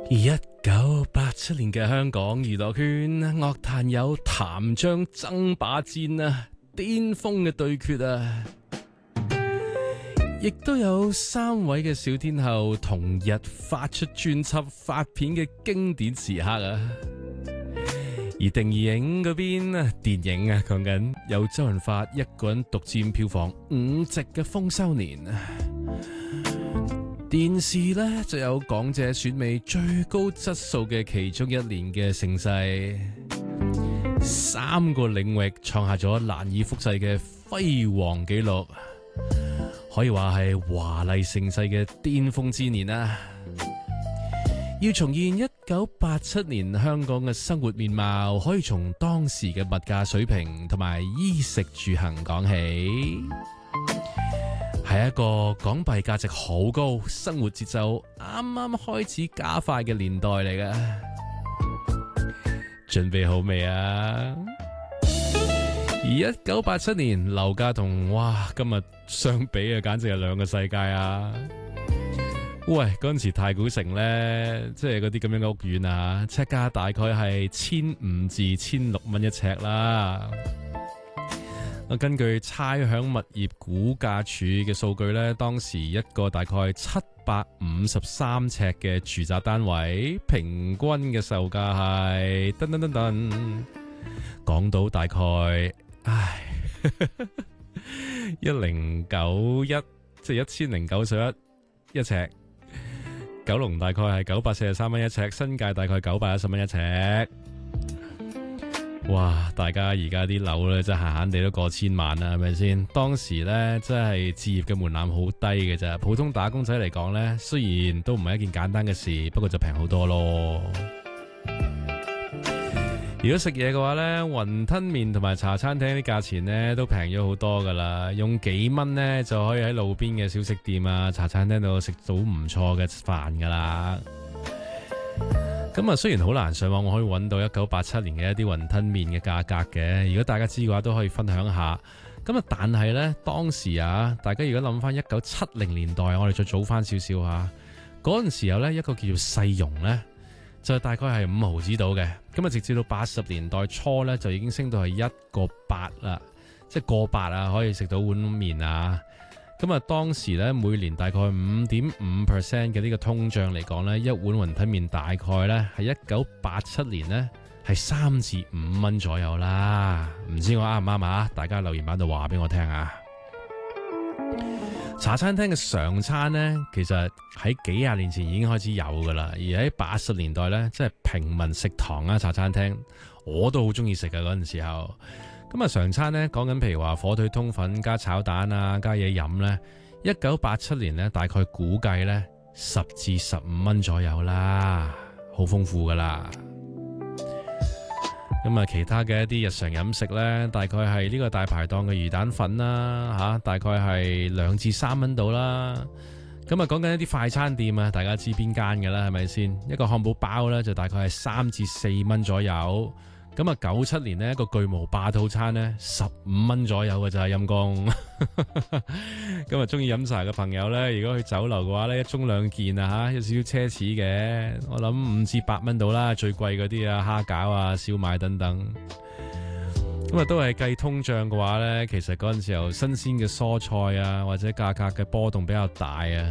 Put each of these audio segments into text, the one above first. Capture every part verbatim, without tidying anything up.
一九八七年嘅香港娛樂圈樂壇有譚張爭霸戰啊，巔峰嘅對決啊，亦都有三位嘅小天后同日發出專輯發片嘅經典時刻啊。而電影嗰邊啊，電影啊，講緊有周潤發一個人獨佔票房五席嘅豐收年啊。電視呢就有港姐選美最高質素嘅其中一年嘅盛世，三個領域創下咗難以複製嘅輝煌紀錄，可以話係華麗盛世嘅巔峰之年啊！要重現一九八七年香港嘅生活面貌，可以從當時嘅物價水平同埋衣食住行講起。係一個港幣價值好高、生活節奏啱啱開始加快嘅年代嚟嘅，準備好未啊？而一九八七年樓價同哇今日相比啊，簡直係兩個世界啊！喂，嗰陣時太古城呢，即係嗰啲咁樣嘅屋苑啊，尺價大概係千五至千六蚊一尺啦。根據差餉物業估價署嘅數據呢，當時一個大概七百五十三尺嘅住宅單位，平均嘅售價係噔噔噔噔，港島大概唉一零九一，即係一千零九十一一尺，九龍大概係九百四十三蚊一尺，新界大概九百一十蚊一尺。哇！大家而家啲樓咧，真係閒閒地都過千萬啦，係咪先？當時咧，真係置業嘅門檻好低嘅咋，普通打工仔嚟講咧，雖然都唔係一件簡單嘅事，不過就平好多咯。如果食嘢嘅話咧，雲吞麵同埋茶餐廳啲價錢咧都平咗好多噶啦，用幾蚊咧就可以喺路邊嘅小食店啊、茶餐廳度食到唔錯嘅飯噶啦。咁啊，雖然好難上網可以揾到一九八七年嘅一啲雲吞麵嘅價格嘅，如果大家知嘅話都可以分享下。咁啊，但係呢，當時啊，大家如果諗翻一九七零年代，我哋再早翻少少吓，嗰陣時候呢，一個叫做細蓉呢，就大概係五毫子到嘅。咁啊，直至到八十年代初呢，就已經升到係一個八啦，即係個八啊，可以食到碗麵啊。咁啊，當時咧每年大概五點五 percent 嘅呢個通脹嚟講咧，一碗雲吞麵大概咧係一九八七年咧係三至五蚊左右啦。唔知我啱唔啱啊？大家留言板度話俾我聽啊！茶餐廳嘅常餐呢，其實喺幾廿年前已經開始有噶啦，而喺八十年代呢，即係平民食堂啊，茶餐廳我都好中意食噶嗰陣時候。咁啊，常餐呢，講緊譬如話火腿通粉加炒蛋啊，加嘢飲呢，一九八七年呢，大概估計呢十至十五蚊左右啦，好豐富噶啦。咁啊，其他嘅一啲日常飲食呢，大概係呢個大排檔嘅魚蛋粉啦，吓，大概係兩至三蚊到啦。咁啊，講緊一啲快餐店啊，大家知邊間嘅啦，係咪先？一個漢堡包呢，就大概係三至四蚊左右。咁啊，九七年呢，一個巨無霸套餐呢，十五蚊左右嘅就係陰公。咁啊，中意飲茶嘅朋友呢，如果去酒樓嘅話呢，一盅兩件啊吓，有少少奢侈嘅。我諗五至八蚊到啦，最貴嗰啲啊，蝦餃啊、燒賣等等。咁啊，都係計通脹嘅話呢，其實嗰陣時候新鮮嘅蔬菜啊，或者價格嘅波動比較大啊。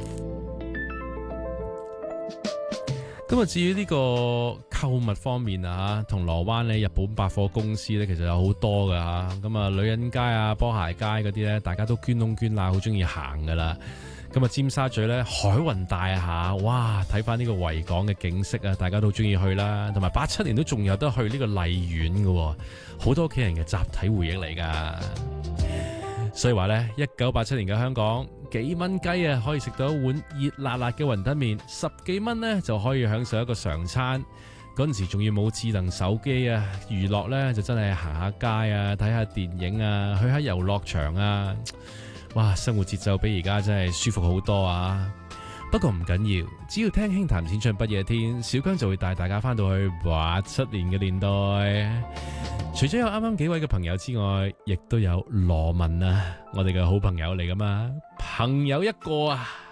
咁啊，至於呢個購物方面啊，銅鑼灣咧，日本百貨公司咧，其實有好多噶吓。咁啊，女人街啊、波鞋街嗰啲咧，大家都捐窿捐罅，好中意行噶啦。咁啊，尖沙咀咧，海運大廈，哇！睇翻呢個維港嘅景色啊，大家都中意去啦。同埋八七年都仲有得去呢個荔園噶，好多屋企人嘅集體回憶嚟噶。所以話咧，一九八七年嘅香港，幾蚊雞啊，可以食到一碗熱辣辣嘅雲吞麵，十幾蚊呢就可以享受一個常餐。嗰陣時仲要冇智能手機啊，娛樂呢就真係行下街啊，睇下電影啊，去下遊樂場啊，哇！生活節奏比而家真係舒服好多啊！不過唔緊要，只要聽輕談淺唱不夜天，小姜就會帶大家翻到去八七年嘅年代。除咗有啱啱幾位嘅朋友之外，亦都有羅文啊，我哋嘅好朋友嚟噶嘛，朋友一個啊。